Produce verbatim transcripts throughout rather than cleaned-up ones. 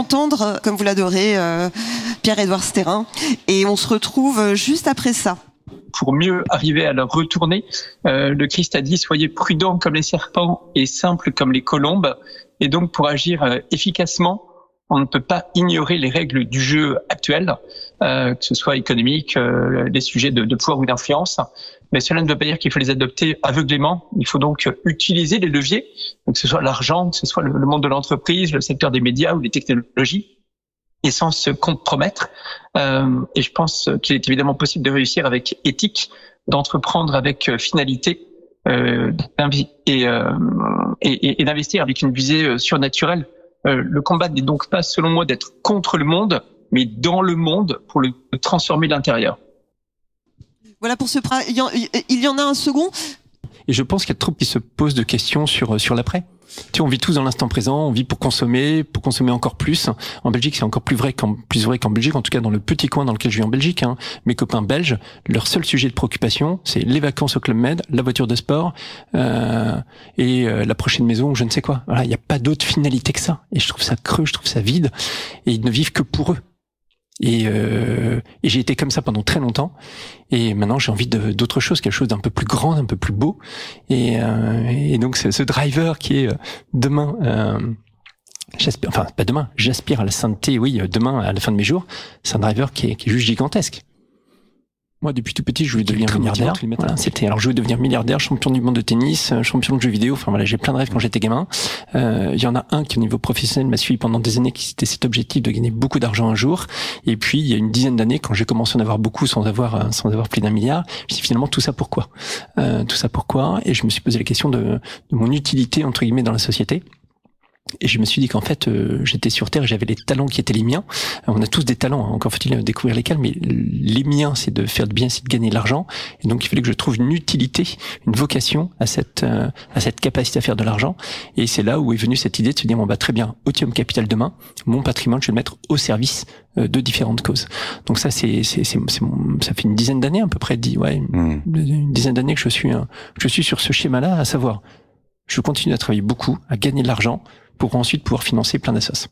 entendre, comme vous l'adorez, euh, Pierre-Édouard Stérin. Et on se retrouve juste après ça. Pour mieux arriver à leur retourner, euh, le Christ a dit « Soyez prudents comme les serpents et simples comme les colombes ». Et donc, pour agir euh, efficacement, on ne peut pas ignorer les règles du jeu actuel, euh, que ce soit économique, euh, les sujets de, de pouvoir ou d'influence. Mais cela ne veut pas dire qu'il faut les adopter aveuglément. Il faut donc utiliser les leviers, que ce soit l'argent, que ce soit le, le monde de l'entreprise, le secteur des médias ou les technologies, et sans se compromettre. Euh, et je pense qu'il est évidemment possible de réussir avec éthique, d'entreprendre avec finalité euh, et, euh, et, et d'investir avec une visée surnaturelle. Euh, le combat n'est donc pas, selon moi, d'être contre le monde, mais dans le monde pour le transformer de l'intérieur. Voilà pour ce pra... il, y en, il y en a un second. Et je pense qu'il y a trop qui se posent de questions sur sur l'après. Tu sais, on vit tous dans l'instant présent, on vit pour consommer, pour consommer encore plus. En Belgique, c'est encore plus vrai qu'en plus vrai qu'en Belgique, en tout cas dans le petit coin dans lequel je vis en Belgique. Hein. Mes copains belges, leur seul sujet de préoccupation, c'est les vacances au Club Med, la voiture de sport euh, et euh, la prochaine maison ou je ne sais quoi. Voilà, il n'y a pas d'autre finalité que ça. Et je trouve ça creux, je trouve ça vide. Et ils ne vivent que pour eux. Et, euh, et j'ai été comme ça pendant très longtemps. Et maintenant, j'ai envie de, d'autre chose, quelque chose d'un peu plus grand, d'un peu plus beau. Et, euh, et donc, ce, ce driver qui est euh, demain, euh, j'aspire, enfin pas demain, j'aspire à la sainteté. Oui, demain à la fin de mes jours, c'est un driver qui est, qui est juste gigantesque. Moi, depuis tout petit, je voulais devenir milliardaire. Voilà, c'était, alors, je voulais devenir milliardaire, champion du monde de tennis, champion de jeux vidéo. Enfin, voilà, j'ai plein de rêves quand j'étais gamin. Euh, il y en a un qui, au niveau professionnel, m'a suivi pendant des années, qui c'était cet objectif de gagner beaucoup d'argent un jour. Et puis, il y a une dizaine d'années, quand j'ai commencé à en avoir beaucoup sans avoir, sans avoir plus d'un milliard, je me suis dit, finalement, tout ça pourquoi? Euh, tout ça pourquoi? Et je me suis posé la question de, de mon utilité, entre guillemets, dans la société. Et je me suis dit qu'en fait, euh, j'étais sur Terre et j'avais les talents qui étaient les miens. Alors, on a tous des talents, hein, encore faut-il découvrir lesquels, mais les miens, c'est de faire du bien, c'est de gagner de l'argent. Et donc, il fallait que je trouve une utilité, une vocation à cette euh, à cette capacité à faire de l'argent. Et c'est là où est venue cette idée de se dire, bon bah très bien, Otium Capital demain, mon patrimoine, je vais le mettre au service euh, de différentes causes. Donc ça, c'est c'est c'est, c'est mon, ça fait une dizaine d'années à peu près, dit ouais, une, mmh. une dizaine d'années que je suis hein, je suis sur ce schéma-là, à savoir, je continue à travailler beaucoup, à gagner de l'argent, pour ensuite pouvoir financer plein d'assos.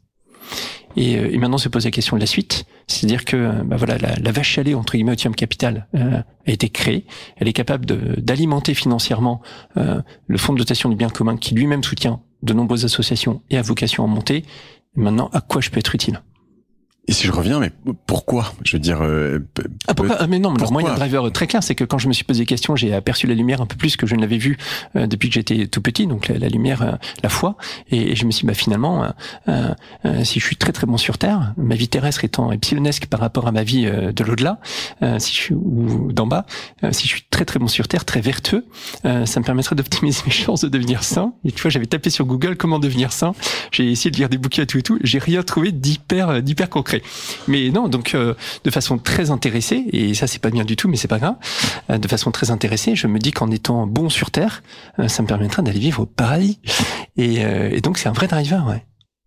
Et, et maintenant se pose la question de la suite, c'est-à-dire que bah voilà, la, la vache à lait entre guillemets Otium Capital euh, a été créée, elle est capable de, d'alimenter financièrement euh, le fonds de dotation du bien commun qui lui-même soutient de nombreuses associations et a vocation à monter. Et maintenant, à quoi je peux être utile ? Et si je reviens, mais pourquoi ? Je veux dire... Euh, p- ah, pourquoi ah, mais non, mais pourquoi moi, il y a un driver très clair, c'est que quand je me suis posé des questions, j'ai aperçu la lumière un peu plus que je ne l'avais vue euh, depuis que j'étais tout petit, donc la, la lumière, euh, la foi, et, et je me suis dit, bah finalement, euh, euh, si je suis très très bon sur Terre, ma vie terrestre étant epsilonesque par rapport à ma vie euh, de l'au-delà, euh, si je suis, ou d'en bas, euh, si je suis très très bon sur Terre, très vertueux, euh, ça me permettrait d'optimiser mes chances de devenir saint. Et tu vois, j'avais tapé sur Google comment devenir saint, j'ai essayé de lire des bouquins et tout et tout, j'ai rien trouvé d'hyper, d'hyper concret. Mais non, donc euh, de façon très intéressée, et ça c'est pas bien du tout, mais c'est pas grave, euh, de façon très intéressée, je me dis qu'en étant bon sur Terre, euh, ça me permettra d'aller vivre au paradis. Et, euh, et donc c'est un vrai driver, ouais.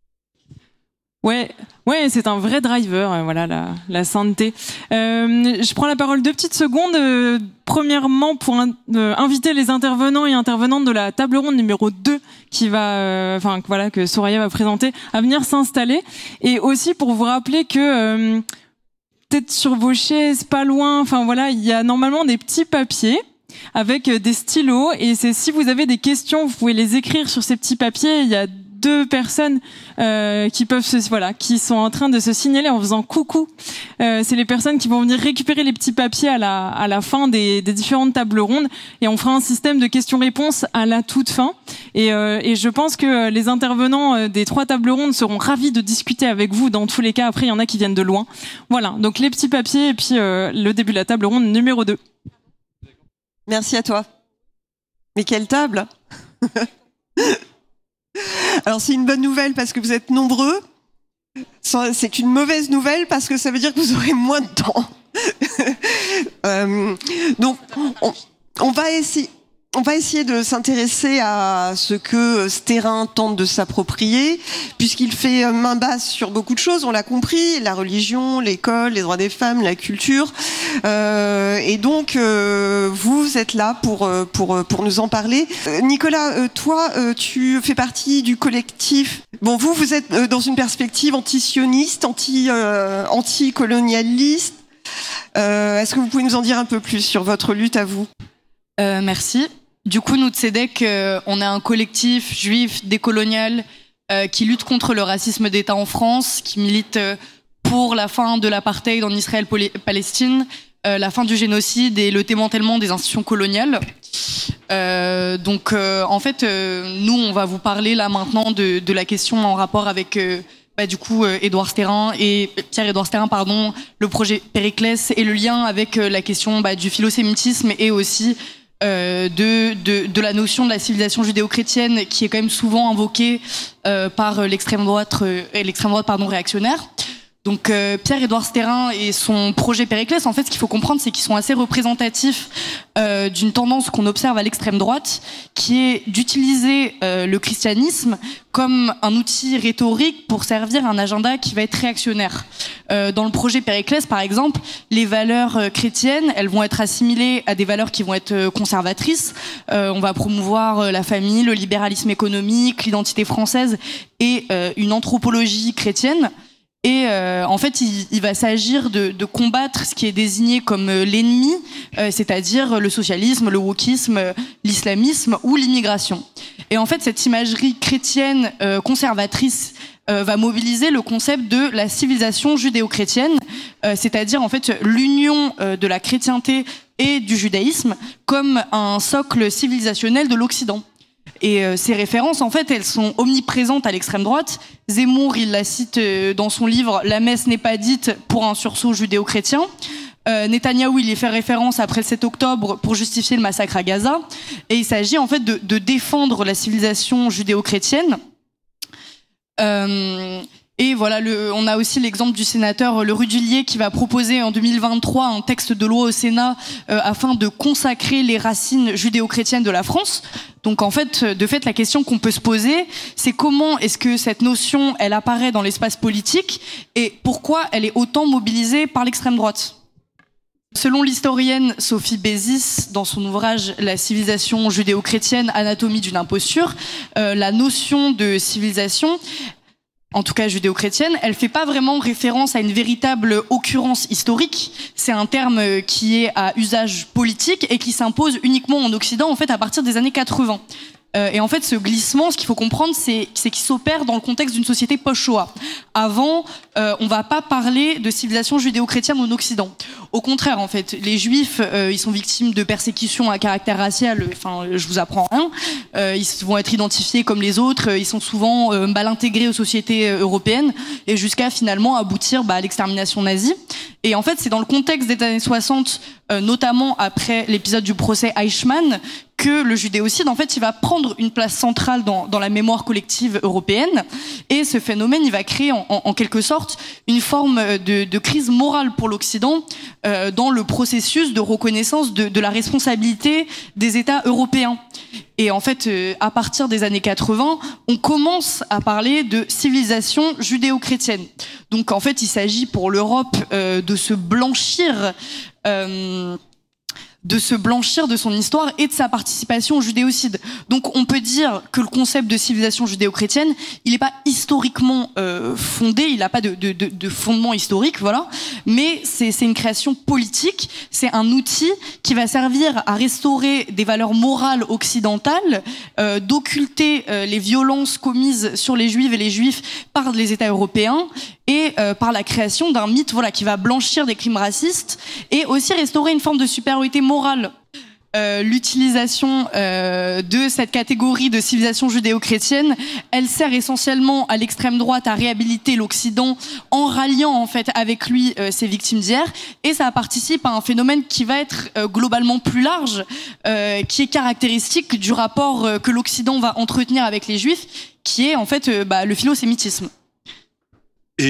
Ouais, ouais, c'est un vrai driver, euh, voilà, la, la sainteté. Euh, je prends la parole deux petites secondes. Euh, premièrement, pour un, euh, inviter les intervenants et intervenantes de la table ronde numéro deux qui va, enfin, euh, voilà, que Soraya va présenter, à venir s'installer. Et aussi pour vous rappeler que euh, peut-être sur vos chaises, pas loin, enfin voilà, il y a normalement des petits papiers avec des stylos. Et c'est si vous avez des questions, vous pouvez les écrire sur ces petits papiers. Il y a deux personnes euh, qui peuvent se, voilà, qui sont en train de se signaler en faisant coucou. Euh, c'est les personnes qui vont venir récupérer les petits papiers à la à la fin des, des différentes tables rondes, et on fera un système de questions-réponses à la toute fin. Et, euh, et je pense que les intervenants des trois tables rondes seront ravis de discuter avec vous. Dans tous les cas, après il y en a qui viennent de loin. Voilà, donc les petits papiers et puis euh, le début de la table ronde numéro deux. Merci à toi. Mais quelle table! Alors c'est une bonne nouvelle parce que vous êtes nombreux. C'est une mauvaise nouvelle parce que ça veut dire que vous aurez moins de temps. euh, donc on, on va essayer. on va essayer de s'intéresser à ce que ce terrain tente de s'approprier, puisqu'il fait main basse sur beaucoup de choses, on l'a compris, la religion, l'école, les droits des femmes, la culture. Euh, et donc, euh, vous êtes là pour, pour, pour nous en parler. Euh, Nicolas, euh, toi, euh, tu fais partie du collectif. Bon, vous, vous êtes dans une perspective anti-sioniste, anti, euh, anti-colonialiste. Euh, est-ce que vous pouvez nous en dire un peu plus sur votre lutte à vous ? Euh, merci. Du coup, nous, Tzedek, euh, on est un collectif juif décolonial euh, qui lutte contre le racisme d'État en France, qui milite euh, pour la fin de l'apartheid en Israël-Palestine, euh, la fin du génocide et le démantèlement des institutions coloniales. Euh, donc, euh, en fait, euh, nous, on va vous parler là maintenant de, de la question en rapport avec... Euh, Bah, du coup, euh, Édouard Sterrin et Pierre-Édouard Sterrin, pardon, le projet Périclès et le lien avec euh, la question bah, du philosémitisme et aussi euh, de, de de la notion de la civilisation judéo-chrétienne qui est quand même souvent invoquée euh, par l'extrême droite, euh, l'extrême droite pardon réactionnaire. Donc euh, Pierre-Édouard Sterrin et son projet Périclès, en fait, ce qu'il faut comprendre, c'est qu'ils sont assez représentatifs euh, d'une tendance qu'on observe à l'extrême droite, qui est d'utiliser euh, le christianisme comme un outil rhétorique pour servir un agenda qui va être réactionnaire. Euh, dans le projet Périclès, par exemple, les valeurs euh, chrétiennes, elles vont être assimilées à des valeurs qui vont être euh, conservatrices. Euh, on va promouvoir euh, la famille, le libéralisme économique, l'identité française et euh, une anthropologie chrétienne. Et euh, en fait, il, il va s'agir de, de combattre ce qui est désigné comme euh, l'ennemi, euh, c'est-à-dire le socialisme, le wokisme, euh, l'islamisme ou l'immigration. Et en fait, cette imagerie chrétienne euh, conservatrice euh, va mobiliser le concept de la civilisation judéo-chrétienne, euh, c'est-à-dire en fait l'union euh, de la chrétienté et du judaïsme comme un socle civilisationnel de l'Occident. Et euh, ces références, en fait, elles sont omniprésentes à l'extrême droite. Zemmour, il la cite euh, dans son livre « La messe n'est pas dite pour un sursaut judéo-chrétien ». Euh, Netanyahou, il y fait référence après le sept octobre pour justifier le massacre à Gaza. Et il s'agit, en fait, de, de défendre la civilisation judéo-chrétienne. Euh, et voilà, le, on a aussi l'exemple du sénateur Le Rudulier qui va proposer en deux mille vingt-trois un texte de loi au Sénat euh, afin de consacrer les racines judéo-chrétiennes de la France. Donc en fait, de fait, la question qu'on peut se poser, c'est comment est-ce que cette notion, elle apparaît dans l'espace politique et pourquoi elle est autant mobilisée par l'extrême droite. Selon l'historienne Sophie Bézis, dans son ouvrage « La civilisation judéo-chrétienne, anatomie d'une imposture », euh, la notion de civilisation, en tout cas judéo-chrétienne, elle fait pas vraiment référence à une véritable occurrence historique. C'est un terme qui est à usage politique et qui s'impose uniquement en Occident, en fait, à partir des années quatre-vingts. Euh, et en fait, ce glissement, ce qu'il faut comprendre, c'est, c'est qu'il s'opère dans le contexte d'une société post-Shoah. Avant, euh, on va pas parler de civilisation judéo-chrétienne en Occident. Au contraire, en fait, les Juifs, euh, ils sont victimes de persécutions à caractère racial. Enfin, je vous apprends rien. Euh, ils vont être identifiés comme les autres. Ils sont souvent euh, mal intégrés aux sociétés européennes et jusqu'à finalement aboutir bah, à l'extermination nazie. Et en fait, c'est dans le contexte des années soixante, euh, notamment après l'épisode du procès Eichmann, que le judéocide, en fait, il va prendre une place centrale dans, dans la mémoire collective européenne. Et ce phénomène, il va créer en, en, en quelque sorte une forme de, de crise morale pour l'Occident euh, dans le processus de reconnaissance de, de la responsabilité des États européens. Et en fait, euh, à partir des années quatre-vingts, on commence à parler de civilisation judéo-chrétienne. Donc, en fait, il s'agit pour l'Europe euh, de se blanchir... Euh, de se blanchir de son histoire et de sa participation au judéocide. Donc on peut dire que le concept de civilisation judéo-chrétienne, il n'est pas historiquement euh, fondé, il n'a pas de, de, de, de fondement historique, voilà, mais c'est, c'est une création politique, c'est un outil qui va servir à restaurer des valeurs morales occidentales, euh, d'occulter euh, les violences commises sur les juifs et les juifs par les États européens et euh, par la création d'un mythe voilà, qui va blanchir des crimes racistes et aussi restaurer une forme de supériorité morale. Euh, l'utilisation euh, de cette catégorie de civilisation judéo-chrétienne, elle sert essentiellement à l'extrême droite à réhabiliter l'Occident en ralliant en fait avec lui euh, ses victimes d'hier, et ça participe à un phénomène qui va être euh, globalement plus large, euh, qui est caractéristique du rapport euh, que l'Occident va entretenir avec les Juifs, qui est en fait euh, bah, le philosémitisme. Et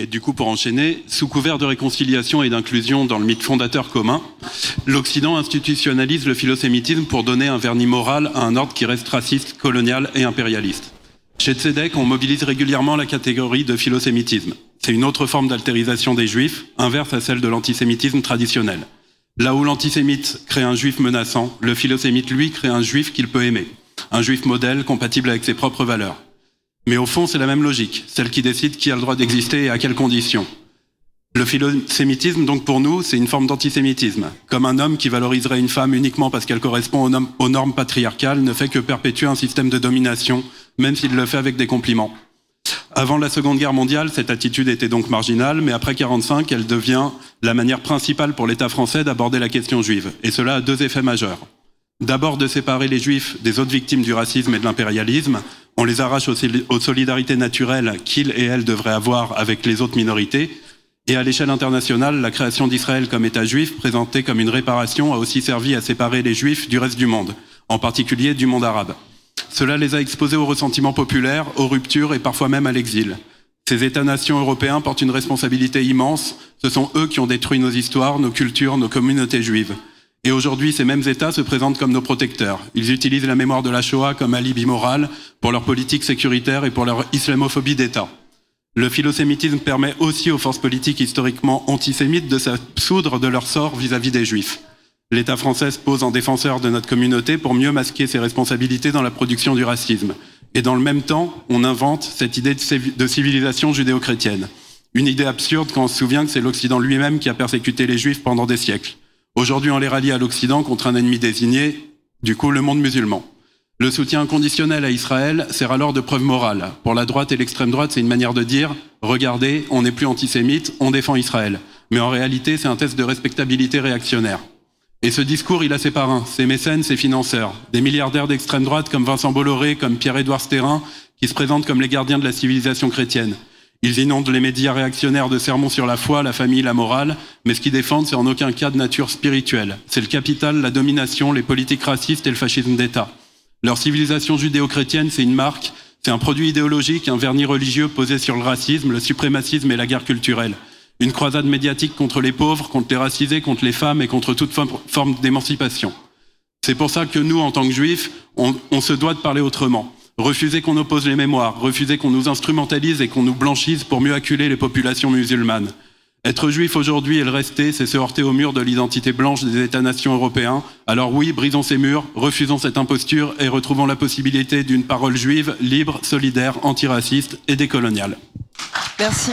Et du coup, pour enchaîner, sous couvert de réconciliation et d'inclusion dans le mythe fondateur commun, l'Occident institutionnalise le philosémitisme pour donner un vernis moral à un ordre qui reste raciste, colonial et impérialiste. Chez Tzedek, on mobilise régulièrement la catégorie de philosémitisme. C'est une autre forme d'altérisation des juifs, inverse à celle de l'antisémitisme traditionnel. Là où l'antisémite crée un juif menaçant, le philosémite, lui, crée un juif qu'il peut aimer. Un juif modèle, compatible avec ses propres valeurs. Mais au fond, c'est la même logique, celle qui décide qui a le droit d'exister et à quelles conditions. Le philosémitisme, donc pour nous, c'est une forme d'antisémitisme. Comme un homme qui valoriserait une femme uniquement parce qu'elle correspond aux, nom- aux normes patriarcales ne fait que perpétuer un système de domination, même s'il le fait avec des compliments. Avant la Seconde Guerre mondiale, cette attitude était donc marginale, mais après quarante-cinq, elle devient la manière principale pour l'État français d'aborder la question juive. Et cela a deux effets majeurs. D'abord, de séparer les juifs des autres victimes du racisme et de l'impérialisme. On les arrache aux solidarités naturelles qu'ils et elles devraient avoir avec les autres minorités. Et à l'échelle internationale, la création d'Israël comme État juif, présentée comme une réparation, a aussi servi à séparer les juifs du reste du monde, en particulier du monde arabe. Cela les a exposés au ressentiment populaire, aux ruptures et parfois même à l'exil. Ces États-nations européens portent une responsabilité immense. Ce sont eux qui ont détruit nos histoires, nos cultures, nos communautés juives. Et aujourd'hui, ces mêmes États se présentent comme nos protecteurs. Ils utilisent la mémoire de la Shoah comme alibi moral pour leur politique sécuritaire et pour leur islamophobie d'État. Le philosémitisme permet aussi aux forces politiques historiquement antisémites de s'absoudre de leur sort vis-à-vis des Juifs. L'État français se pose en défenseur de notre communauté pour mieux masquer ses responsabilités dans la production du racisme. Et dans le même temps, on invente cette idée de civilisation judéo-chrétienne. Une idée absurde quand on se souvient que c'est l'Occident lui-même qui a persécuté les Juifs pendant des siècles. Aujourd'hui, on les rallie à l'Occident contre un ennemi désigné, du coup le monde musulman. Le soutien inconditionnel à Israël sert alors de preuve morale. Pour la droite et l'extrême droite, c'est une manière de dire « Regardez, on n'est plus antisémite, on défend Israël ». Mais en réalité, c'est un test de respectabilité réactionnaire. Et ce discours, il a ses parrains, ses mécènes, ses financeurs. Des milliardaires d'extrême droite comme Vincent Bolloré, comme Pierre-Édouard Stérin, qui se présentent comme les gardiens de la civilisation chrétienne. Ils inondent les médias réactionnaires de sermons sur la foi, la famille, la morale, mais ce qu'ils défendent, c'est en aucun cas de nature spirituelle. C'est le capital, la domination, les politiques racistes et le fascisme d'État. Leur civilisation judéo-chrétienne, c'est une marque, c'est un produit idéologique, un vernis religieux posé sur le racisme, le suprémacisme et la guerre culturelle. Une croisade médiatique contre les pauvres, contre les racisés, contre les femmes et contre toute forme d'émancipation. C'est pour ça que nous, en tant que juifs, on, on se doit de parler autrement. Refuser qu'on oppose les mémoires, refuser qu'on nous instrumentalise et qu'on nous blanchisse pour mieux acculer les populations musulmanes. Être juif aujourd'hui et le rester, c'est se heurter au mur de l'identité blanche des États-nations européens. Alors oui, brisons ces murs, refusons cette imposture et retrouvons la possibilité d'une parole juive, libre, solidaire, antiraciste et décoloniale. Merci.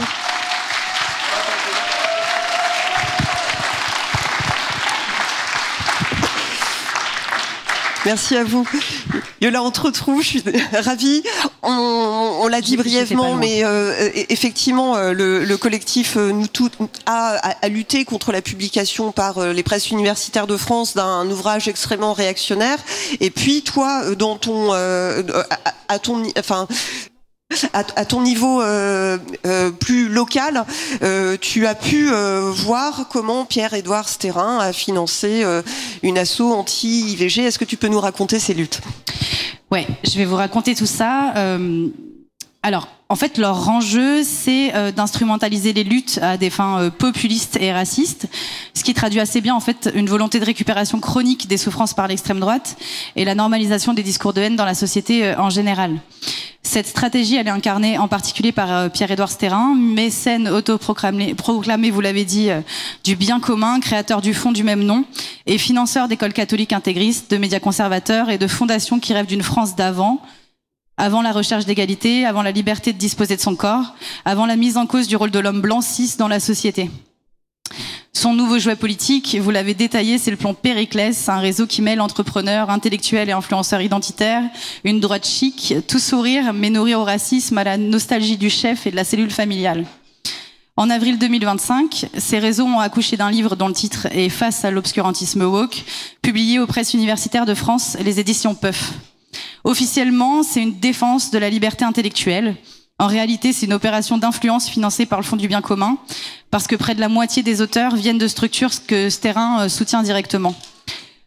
Merci à vous. Yola, on te retrouve, je suis ravie. On, on l'a dit brièvement, mais euh, effectivement, le, le collectif Nous Toutes a, a, a lutté contre la publication par les presses universitaires de France d'un ouvrage extrêmement réactionnaire. Et puis, toi, dans ton, euh, à, à ton, enfin. À, à ton niveau euh, euh, plus local, euh, tu as pu euh, voir comment Pierre-Édouard Stérin a financé euh, une asso anti-I V G. Est-ce que tu peux nous raconter ces luttes ? Ouais, je vais vous raconter tout ça. Euh, alors, en fait, leur enjeu, c'est euh, d'instrumentaliser les luttes à des fins euh, populistes et racistes, ce qui traduit assez bien, en fait, une volonté de récupération chronique des souffrances par l'extrême droite et la normalisation des discours de haine dans la société euh, en général. Cette stratégie, elle est incarnée en particulier par euh, Pierre-Édouard Stérin, mécène autoproclamé, proclamé, vous l'avez dit, euh, du bien commun, créateur du fonds du même nom, et financeur d'écoles catholiques intégristes, de médias conservateurs et de fondations qui rêvent d'une France d'avant, avant la recherche d'égalité, avant la liberté de disposer de son corps, avant la mise en cause du rôle de l'homme blanc cis dans la société. Son nouveau jouet politique, vous l'avez détaillé, c'est le plan Périclès, un réseau qui mêle entrepreneurs, intellectuels et influenceurs identitaires, une droite chic, tout sourire, mais nourri au racisme, à la nostalgie du chef et de la cellule familiale. En avril deux mille vingt-cinq, ces réseaux ont accouché d'un livre dont le titre est « Face à l'obscurantisme woke », publié aux presses universitaires de France, les éditions P U F. Officiellement, c'est une défense de la liberté intellectuelle. En réalité, c'est une opération d'influence financée par le Fonds du bien commun, parce que près de la moitié des auteurs viennent de structures que Stérin soutient directement.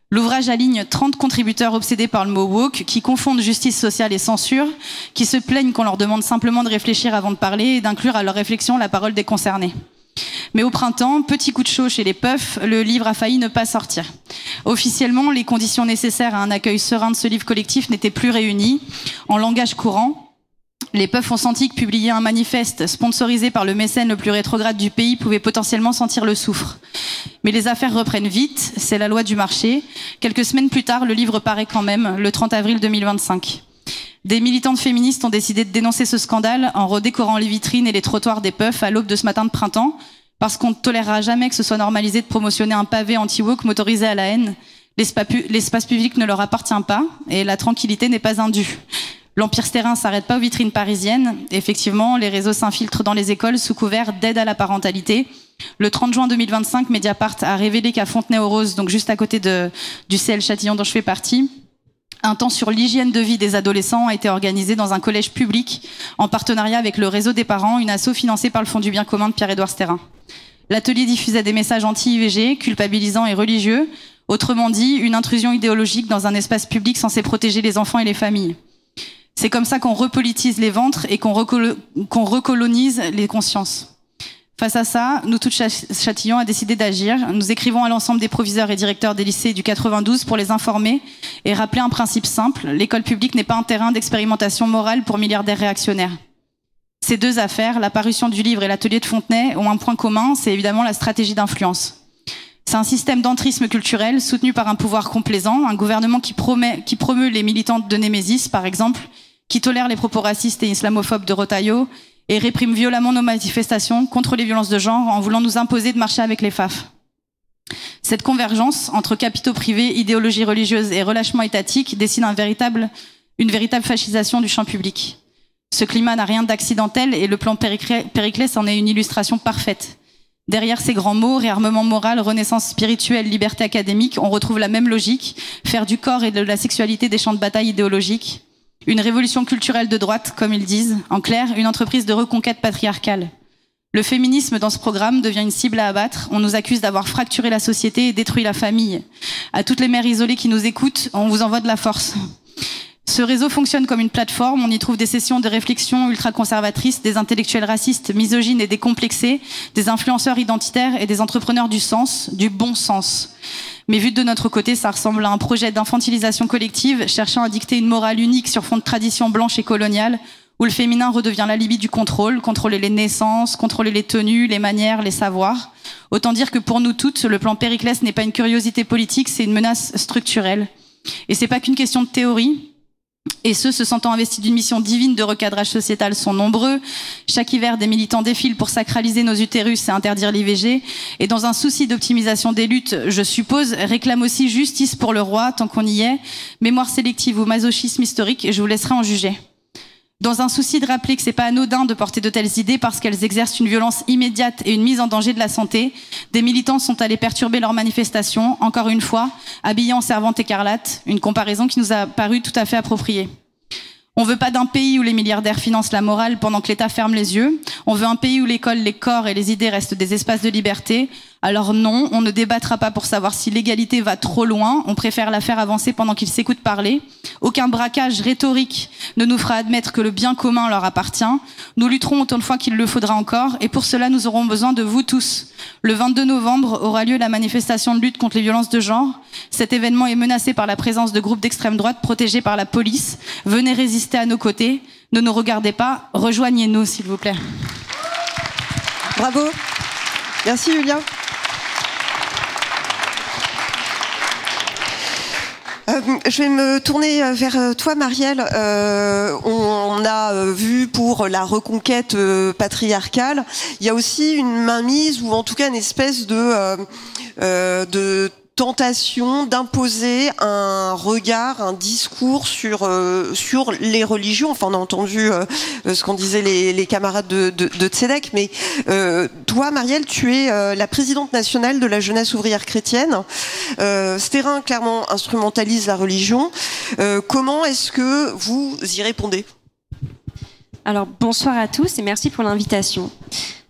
L'ouvrage aligne trente contributeurs obsédés par le mot woke, qui confondent justice sociale et censure, qui se plaignent qu'on leur demande simplement de réfléchir avant de parler et d'inclure à leur réflexion la parole des concernés. Mais au printemps, petit coup de chaud chez les puffs, le livre a failli ne pas sortir. Officiellement, les conditions nécessaires à un accueil serein de ce livre collectif n'étaient plus réunies. En langage courant, les puffs ont senti que publier un manifeste sponsorisé par le mécène le plus rétrograde du pays pouvait potentiellement sentir le soufre. Mais les affaires reprennent vite, c'est la loi du marché. Quelques semaines plus tard, le livre paraît quand même, le trente avril deux mille vingt-cinq. Des militantes féministes ont décidé de dénoncer ce scandale en redécorant les vitrines et les trottoirs des puffs à l'aube de ce matin de printemps, parce qu'on ne tolérera jamais que ce soit normalisé de promotionner un pavé anti-woke motorisé à la haine. L'espace public ne leur appartient pas et la tranquillité n'est pas indue. L'empire Stérin s'arrête pas aux vitrines parisiennes. Effectivement, les réseaux s'infiltrent dans les écoles sous couvert d'aide à la parentalité. Le trente juin deux mille vingt-cinq, Mediapart a révélé qu'à Fontenay-aux-Roses, donc juste à côté de, du C L Châtillon dont je fais partie, un temps sur l'hygiène de vie des adolescents a été organisé dans un collège public en partenariat avec le réseau des parents, une asso financée par le Fonds du bien commun de Pierre-Édouard Stérin. L'atelier diffusait des messages anti-I V G, culpabilisants et religieux, autrement dit, une intrusion idéologique dans un espace public censé protéger les enfants et les familles. C'est comme ça qu'on repolitise les ventres et qu'on recolo- qu'on recolonise les consciences. Face à ça, nous, toutes Châtillon, a décidé d'agir. Nous écrivons à l'ensemble des proviseurs et directeurs des lycées du quatre-vingt-douze pour les informer et rappeler un principe simple. L'école publique n'est pas un terrain d'expérimentation morale pour milliardaires réactionnaires. Ces deux affaires, la parution du livre et l'atelier de Fontenay, ont un point commun, c'est évidemment la stratégie d'influence. C'est un système d'entrisme culturel soutenu par un pouvoir complaisant, un gouvernement qui, promet, qui promeut les militantes de Némésis, par exemple, qui tolère les propos racistes et islamophobes de Rotaillot et réprime violemment nos manifestations contre les violences de genre en voulant nous imposer de marcher avec les F A F. Cette convergence entre capitaux privés, idéologie religieuse et relâchement étatique dessine un véritable, une véritable fascisation du champ public. Ce climat n'a rien d'accidentel et le plan Périclès en est une illustration parfaite. Derrière ces grands mots, réarmement moral, renaissance spirituelle, liberté académique, on retrouve la même logique, faire du corps et de la sexualité des champs de bataille idéologiques. Une révolution culturelle de droite, comme ils disent. En clair, une entreprise de reconquête patriarcale. Le féminisme dans ce programme devient une cible à abattre. On nous accuse d'avoir fracturé la société et détruit la famille. À toutes les mères isolées qui nous écoutent, on vous envoie de la force. Ce réseau fonctionne comme une plateforme. On y trouve des sessions de réflexion ultra-conservatrices, des intellectuels racistes, misogynes et décomplexés, des influenceurs identitaires et des entrepreneurs du sens, du bon sens. Mais vu de notre côté, ça ressemble à un projet d'infantilisation collective cherchant à dicter une morale unique sur fond de tradition blanche et coloniale, où le féminin redevient l'alibi du contrôle, contrôler les naissances, contrôler les tenues, les manières, les savoirs. Autant dire que pour nous toutes, le plan Périclès n'est pas une curiosité politique, c'est une menace structurelle. Et c'est pas qu'une question de théorie. Et ceux se sentant investis d'une mission divine de recadrage sociétal sont nombreux. Chaque hiver, des militants défilent pour sacraliser nos utérus et interdire l'I V G. Et dans un souci d'optimisation des luttes, je suppose, réclament aussi justice pour le roi, tant qu'on y est, mémoire sélective ou masochisme historique, je vous laisserai en juger. Dans un souci de rappeler que c'est pas anodin de porter de telles idées parce qu'elles exercent une violence immédiate et une mise en danger de la santé, des militants sont allés perturber leurs manifestations, encore une fois, habillés en servante écarlate, une comparaison qui nous a paru tout à fait appropriée. On veut pas d'un pays où les milliardaires financent la morale pendant que l'État ferme les yeux. On veut un pays où l'école, les corps et les idées restent des espaces de liberté. Alors non, on ne débattra pas pour savoir si l'égalité va trop loin. On préfère la faire avancer pendant qu'ils s'écoutent parler. Aucun braquage rhétorique ne nous fera admettre que le bien commun leur appartient. Nous lutterons autant de fois qu'il le faudra encore. Et pour cela, nous aurons besoin de vous tous. Le vingt-deux novembre aura lieu la manifestation de lutte contre les violences de genre. Cet événement est menacé par la présence de groupes d'extrême droite protégés par la police. Venez résister à nos côtés. Ne nous regardez pas. Rejoignez-nous, s'il vous plaît. Bravo. Merci, Julia. Euh, je vais me tourner vers toi, Marielle. Euh, on, on a vu pour la reconquête euh, patriarcale, il y a aussi une mainmise ou en tout cas une espèce de, euh, euh, de tentation d'imposer un regard, un discours sur euh, sur les religions. Enfin, on a entendu euh, ce qu'en disaient les, les camarades de, de, de Tzedek, mais euh, toi, Marielle, tu es euh, la présidente nationale de la jeunesse ouvrière chrétienne. Euh, Stérin, clairement, instrumentalise la religion. Euh, comment est-ce que vous y répondez ? Alors, bonsoir à tous et merci pour l'invitation.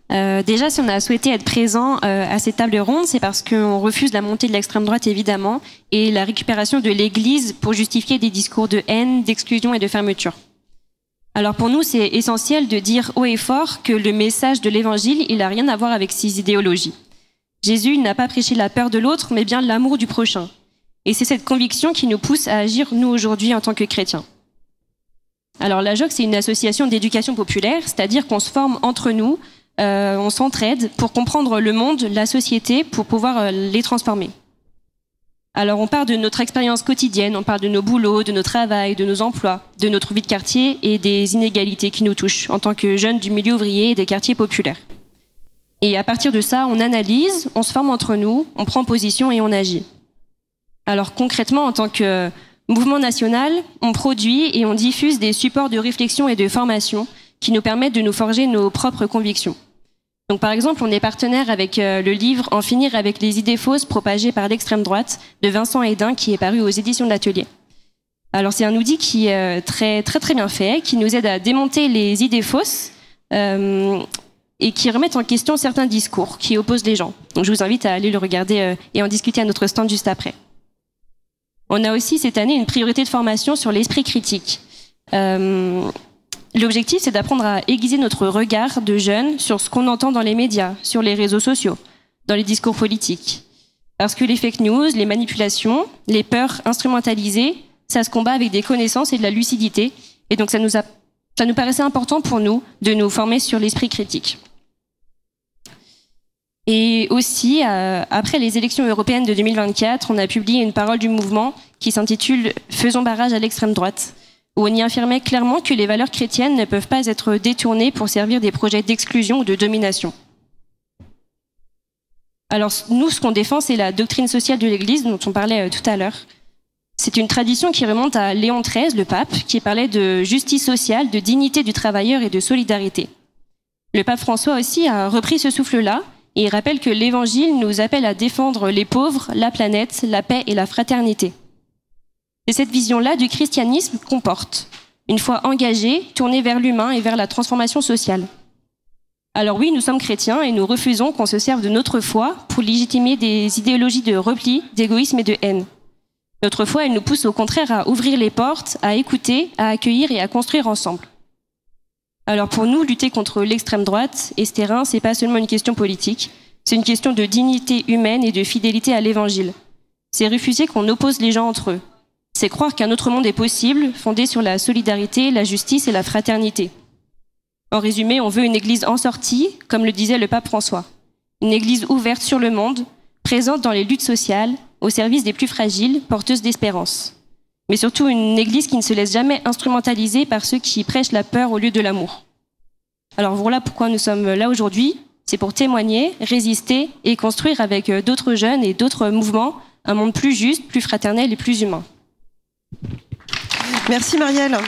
Euh, déjà, si on a souhaité être présent euh, à cette table ronde, c'est parce qu'on refuse la montée de l'extrême droite, évidemment, et la récupération de l'Église pour justifier des discours de haine, d'exclusion et de fermeture. Alors pour nous, c'est essentiel de dire haut et fort que le message de l'Évangile, il n'a rien à voir avec ces idéologies. Jésus n'a pas prêché la peur de l'autre, mais bien l'amour du prochain. Et c'est cette conviction qui nous pousse à agir, nous, aujourd'hui, en tant que chrétiens. Alors la J O C, c'est une association d'éducation populaire, c'est-à-dire qu'on se forme entre nous, euh, on s'entraide pour comprendre le monde, la société, pour pouvoir euh, les transformer. Alors on part de notre expérience quotidienne, on parle de nos boulots, de nos travails, de nos emplois, de notre vie de quartier et des inégalités qui nous touchent en tant que jeunes du milieu ouvrier et des quartiers populaires. Et à partir de ça, on analyse, on se forme entre nous, on prend position et on agit. Alors concrètement, en tant que mouvement national, on produit et on diffuse des supports de réflexion et de formation qui nous permettent de nous forger nos propres convictions. Donc par exemple, on est partenaire avec euh, le livre « En finir avec les idées fausses propagées par l'extrême droite » de Vincent Hédin qui est paru aux éditions de l'Atelier. Alors c'est un outil qui est euh, très très très bien fait, qui nous aide à démonter les idées fausses euh, et qui remet en question certains discours qui opposent les gens. Donc je vous invite à aller le regarder euh, et en discuter à notre stand juste après. On a aussi cette année une priorité de formation sur l'esprit critique. Euh, L'objectif, c'est d'apprendre à aiguiser notre regard de jeunes sur ce qu'on entend dans les médias, sur les réseaux sociaux, dans les discours politiques. Parce que les fake news, les manipulations, les peurs instrumentalisées, ça se combat avec des connaissances et de la lucidité. Et donc ça nous, a, ça nous paraissait important pour nous de nous former sur l'esprit critique. Et aussi, euh, après les élections européennes de deux mille vingt-quatre, on a publié une parole du mouvement qui s'intitule « Faisons barrage à l'extrême droite », où on y affirmait clairement que les valeurs chrétiennes ne peuvent pas être détournées pour servir des projets d'exclusion ou de domination. Alors nous, ce qu'on défend, c'est la doctrine sociale de l'Église, dont on parlait tout à l'heure. C'est une tradition qui remonte à Léon treize, le pape, qui parlait de justice sociale, de dignité du travailleur et de solidarité. Le pape François aussi a repris ce souffle-là, et il rappelle que l'Évangile nous appelle à défendre les pauvres, la planète, la paix et la fraternité. C'est cette vision-là du christianisme qu'on porte, une foi engagée, tournée vers l'humain et vers la transformation sociale. Alors oui, nous sommes chrétiens et nous refusons qu'on se serve de notre foi pour légitimer des idéologies de repli, d'égoïsme et de haine. Notre foi, elle nous pousse au contraire à ouvrir les portes, à écouter, à accueillir et à construire ensemble. Alors pour nous, lutter contre l'extrême droite et ce terrain, c'est pas seulement une question politique, c'est une question de dignité humaine et de fidélité à l'Évangile. C'est refuser qu'on oppose les gens entre eux. C'est croire qu'un autre monde est possible, fondé sur la solidarité, la justice et la fraternité. En résumé, on veut une église en sortie, comme le disait le pape François. Une église ouverte sur le monde, présente dans les luttes sociales, au service des plus fragiles, porteuse d'espérance. Mais surtout une église qui ne se laisse jamais instrumentaliser par ceux qui prêchent la peur au lieu de l'amour. Alors voilà pourquoi nous sommes là aujourd'hui. C'est pour témoigner, résister et construire avec d'autres jeunes et d'autres mouvements un monde plus juste, plus fraternel et plus humain. Merci Marielle.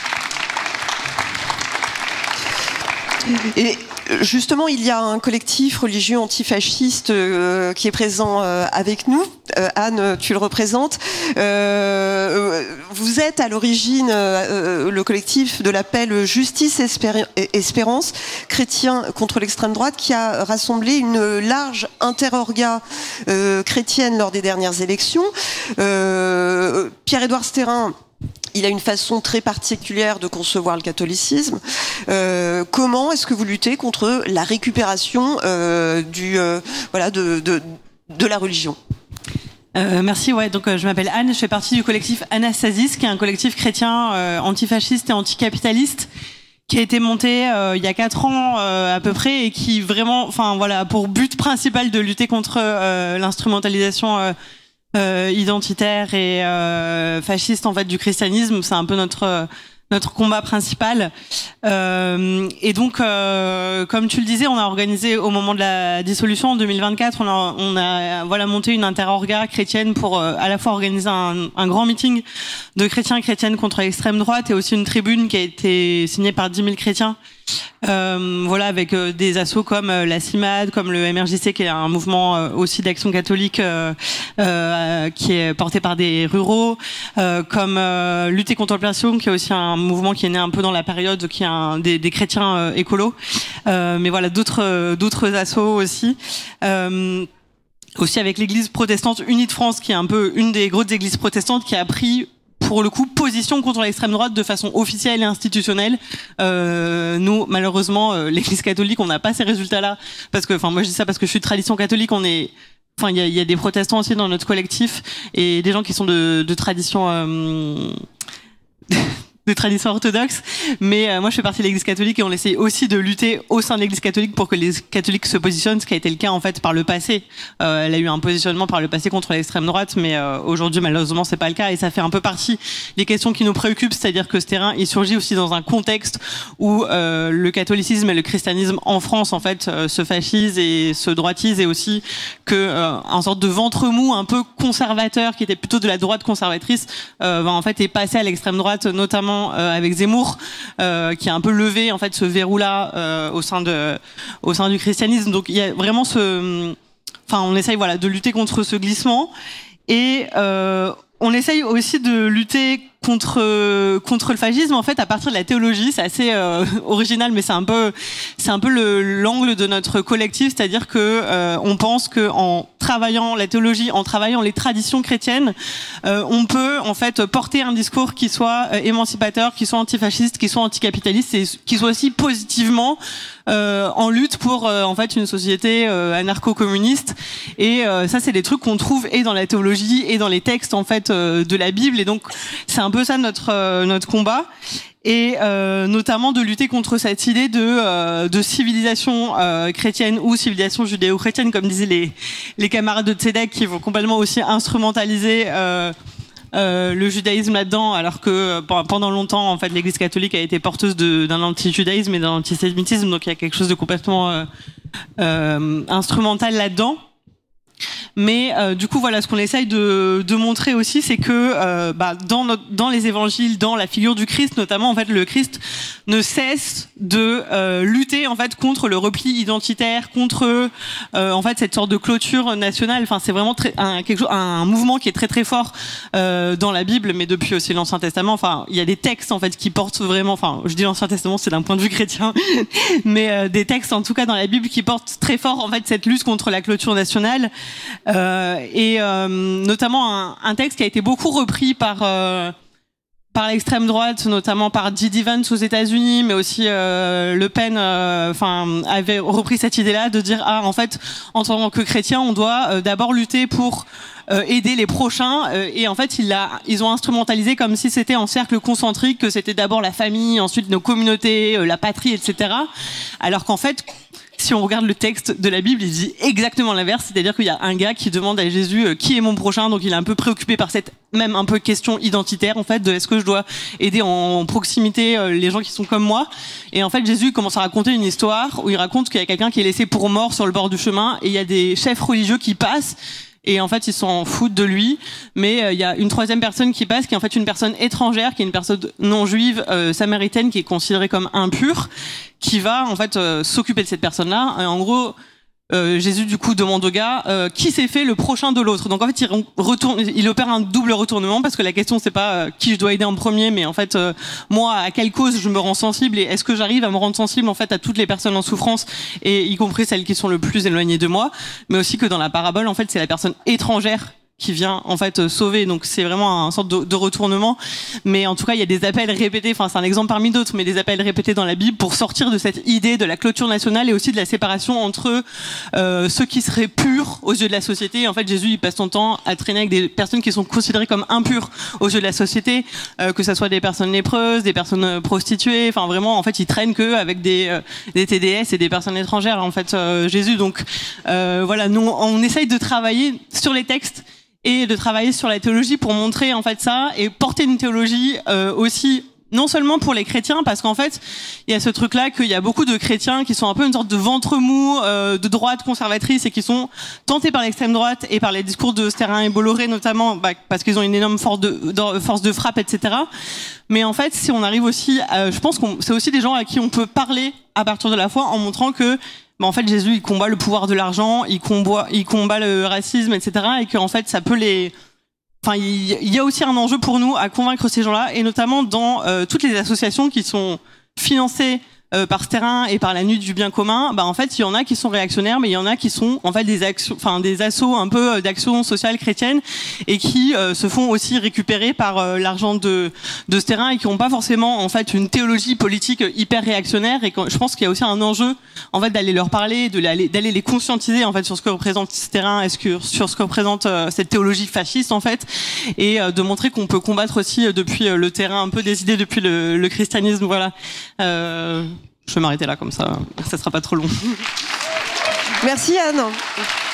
Et justement, il y a un collectif religieux antifasciste euh, qui est présent euh, avec nous. Euh, Anne, tu le représentes. Euh, vous êtes à l'origine euh, le collectif de l'appel Justice Espér- Espérance, chrétien contre l'extrême droite, qui a rassemblé une large interorga euh, chrétienne lors des dernières élections. Euh, Pierre-Édouard Stérin, il a une façon très particulière de concevoir le catholicisme. Euh, comment est-ce que vous luttez contre la récupération euh, du euh, voilà de, de de la religion? Euh, merci. Ouais, donc euh, je m'appelle Anne. Je fais partie du collectif Anastasis, qui est un collectif chrétien euh, antifasciste et anticapitaliste, qui a été monté euh, il y a quatre ans euh, à peu près et qui vraiment, enfin voilà, a pour but principal de lutter contre euh, l'instrumentalisation euh, Euh, identitaire et euh, fasciste en fait du christianisme. C'est un peu notre euh, notre combat principal. Euh, et donc, euh, comme tu le disais, on a organisé au moment de la dissolution en deux mille vingt-quatre, on a, on a voilà monté une interorga chrétienne pour euh, à la fois organiser un, un grand meeting de chrétiens et chrétiennes contre l'extrême droite et aussi une tribune qui a été signée par dix mille chrétiens Euh, voilà, avec euh, des assos comme euh, la CIMAD, comme le M R J C, qui est un mouvement euh, aussi d'action catholique euh, euh, qui est porté par des ruraux, euh, comme euh, Lutter contre l'oppression, qui est aussi un mouvement qui est né un peu dans la période, qui est un, des, des chrétiens euh, écolos, euh, mais voilà, d'autres euh, d'autres assos aussi. Euh, aussi avec l'Église protestante unie de France, qui est un peu une des grosses églises protestantes, qui a pris pour le coup position contre l'extrême droite de façon officielle et institutionnelle. Euh, nous, malheureusement, euh, l'Église catholique, on n'a pas ces résultats-là, parce que, enfin, moi je dis ça parce que je suis de tradition catholique. On est, enfin, il y a, y a des protestants aussi dans notre collectif et des gens qui sont de, de tradition. Euh, de tradition orthodoxe, mais euh, moi je fais partie de l'Église catholique et on essaie aussi de lutter au sein de l'Église catholique pour que les catholiques se positionnent, ce qui a été le cas en fait par le passé. Euh, elle a eu un positionnement par le passé contre l'extrême droite, mais euh, aujourd'hui malheureusement c'est pas le cas et ça fait un peu partie des questions qui nous préoccupent, c'est-à-dire que ce terrain il surgit aussi dans un contexte où euh, le catholicisme et le christianisme en France en fait euh, se fascisent et se droitisent et aussi que euh, un sorte de ventre mou un peu conservateur qui était plutôt de la droite conservatrice euh, va en fait est passé à l'extrême droite, notamment Euh, avec Zemmour, euh, qui a un peu levé en fait ce verrou-là euh, au sein de, au sein du christianisme. Donc il y a vraiment ce, enfin on essaye voilà de lutter contre ce glissement et euh, on essaye aussi de lutter contre contre le fascisme en fait à partir de la théologie. C'est assez euh, original, mais c'est un peu c'est un peu le l'angle de notre collectif, c'est-à-dire que euh, on pense que en travaillant la théologie, en travaillant les traditions chrétiennes, euh, on peut en fait porter un discours qui soit euh, émancipateur, qui soit antifasciste, qui soit anticapitaliste et qui soit aussi positivement euh, en lutte pour euh, en fait une société euh, anarcho-communiste. Et euh, ça, c'est des trucs qu'on trouve et dans la théologie et dans les textes en fait euh, de la Bible. Et donc c'est un peu ça notre euh, notre combat. Et euh, notamment de lutter contre cette idée de euh, de civilisation euh, chrétienne ou civilisation judéo-chrétienne, comme disaient les les camarades de Tzedek, qui vont complètement aussi instrumentaliser euh, euh, le judaïsme là-dedans, alors que pendant longtemps en fait l'Église catholique a été porteuse de, d'un anti-judaïsme et d'un antisémitisme, donc il y a quelque chose de complètement euh, euh, instrumental là-dedans. Mais euh, du coup voilà, ce qu'on essaye de, de montrer aussi, c'est que euh, bah, dans, notre, dans les évangiles, dans la figure du Christ notamment, en fait le Christ ne cesse de euh, lutter en fait contre le repli identitaire, contre euh, en fait cette sorte de clôture nationale. Enfin c'est vraiment très, un, quelque chose, un mouvement qui est très très fort euh, dans la Bible, mais depuis aussi l'Ancien Testament. Enfin il y a des textes en fait qui portent vraiment, enfin je dis l'Ancien Testament, c'est d'un point de vue chrétien, mais euh, des textes en tout cas dans la Bible qui portent très fort en fait cette lutte contre la clôture nationale. Euh, et euh, notamment un, un texte qui a été beaucoup repris par euh, par l'extrême droite, notamment par J D Vance aux États-Unis, mais aussi euh, Le Pen, enfin euh, avait repris cette idée-là de dire ah en fait en tant que chrétien on doit euh, d'abord lutter pour euh, aider les prochains euh, et en fait ils l'a ils ont instrumentalisé comme si c'était en cercle concentrique, que c'était d'abord la famille, ensuite nos communautés, euh, la patrie, et cetera. Alors qu'en fait si on regarde le texte de la Bible, il dit exactement l'inverse, c'est-à-dire qu'il y a un gars qui demande à Jésus euh, qui est mon prochain, donc il est un peu préoccupé par cette même un peu question identitaire en fait, de est-ce que je dois aider en proximité euh, les gens qui sont comme moi. Et en fait Jésus commence à raconter une histoire où il raconte qu'il y a quelqu'un qui est laissé pour mort sur le bord du chemin et il y a des chefs religieux qui passent. Et en fait, ils s'en foutent de lui. Mais il euh, y a une troisième personne qui passe, qui est en fait une personne étrangère, qui est une personne non juive, euh, samaritaine, qui est considérée comme impure, qui va en fait euh, s'occuper de cette personne-là. Et en gros, euh, Jésus du coup demande au gars euh, qui s'est fait le prochain de l'autre. Donc en fait, il retourne, il opère un double retournement parce que la question c'est pas euh, qui je dois aider en premier, mais en fait euh, moi à quelle cause je me rends sensible et est-ce que j'arrive à me rendre sensible en fait à toutes les personnes en souffrance et y compris celles qui sont le plus éloignées de moi, mais aussi que dans la parabole en fait c'est la personne étrangère qui vient en fait sauver, donc c'est vraiment un sorte de, de retournement. Mais en tout cas il y a des appels répétés, enfin c'est un exemple parmi d'autres, mais des appels répétés dans la Bible pour sortir de cette idée de la clôture nationale et aussi de la séparation entre euh, ceux qui seraient purs aux yeux de la société. Et en fait Jésus il passe son temps à traîner avec des personnes qui sont considérées comme impures aux yeux de la société, euh, que ça soit des personnes lépreuses, des personnes prostituées, enfin vraiment en fait il traîne que avec des euh, des T D S et des personnes étrangères en fait euh, Jésus. Donc euh, voilà, nous on essaye de travailler sur les textes et de travailler sur la théologie pour montrer en fait ça et porter une théologie euh, aussi non seulement pour les chrétiens, parce qu'en fait, il y a ce truc-là qu'il y a beaucoup de chrétiens qui sont un peu une sorte de ventre mou euh, de droite conservatrice et qui sont tentés par l'extrême droite et par les discours de Sterrin et Bolloré notamment, bah, parce qu'ils ont une énorme force de, de, force de frappe, et cetera. Mais en fait, si on arrive aussi, à, je pense que c'est aussi des gens à qui on peut parler à partir de la foi en montrant que bah, en fait, Jésus, il combat le pouvoir de l'argent, il combat, il combat le racisme, et cetera. Et qu'en fait, ça peut les... Enfin, il y a aussi un enjeu pour nous à convaincre ces gens-là, et notamment dans euh, toutes les associations qui sont financées euh, par Sterrin et par la Nuit du bien commun. Bah en fait, il y en a qui sont réactionnaires, mais il y en a qui sont en fait des actions, enfin des assos un peu d'action sociale chrétienne et qui euh, se font aussi récupérer par euh, l'argent de de Sterrin et qui n'ont pas forcément en fait une théologie politique hyper réactionnaire. Et quand, je pense qu'il y a aussi un enjeu en fait d'aller leur parler, de d'aller d'aller les conscientiser en fait sur ce que représente Sterrin, est-ce que sur ce que représente euh, cette théologie fasciste en fait, et euh, de montrer qu'on peut combattre aussi euh, depuis euh, le terrain un peu des idées depuis le, le christianisme. Voilà. Euh, je vais m'arrêter là comme ça, ça sera pas trop long. Merci Anne.